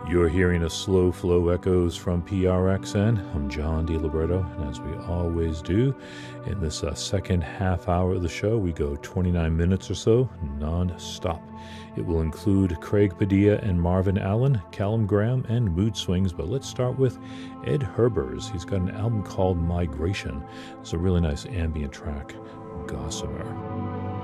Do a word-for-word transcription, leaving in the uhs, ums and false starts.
You're hearing a slow flow echoes from P R X N. I'm John DiLiberto, and as we always do, in this uh, second half hour of the show, we go twenty-nine minutes or so, non-stop. It will include Craig Padilla and Marvin Allen, Callum Graham, and Mood Swings, but let's start with Ed Herbers. He's got an album called Migration. It's a really nice ambient track, Gossamer.